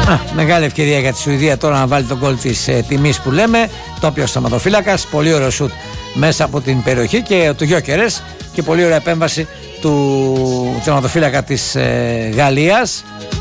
Μεγάλη ευκαιρία για τη Σουηδία τώρα να βάλει τον γκολ της τιμής που λέμε. Τόπιος θεματοφύλακας, πολύ ωραίο σουτ μέσα από την περιοχή και του Γιόκερες και πολύ ωραία επέμβαση του θεματοφύλακα της Γαλλίας.